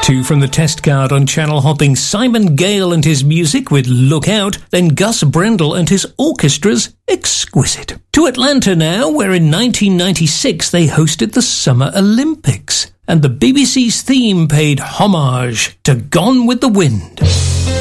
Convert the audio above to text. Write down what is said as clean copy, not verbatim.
Two from the test card on channel hopping: Simon Gale and his music with Look Out, then Gus Brendel and his orchestra's Exquisite. To Atlanta now, where in 1996 they hosted the Summer Olympics, and the BBC's theme paid homage to Gone with the Wind.